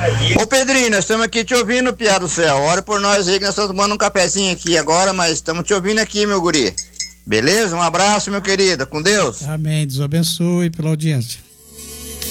Ô Pedrinho, nós estamos aqui te ouvindo, Piá do Céu. Ora por nós aí que nós estamos tomando um cafezinho aqui agora, mas estamos te ouvindo aqui, meu guri. Beleza? Um abraço, meu querido. Com Deus. Amém. Deus abençoe pela audiência.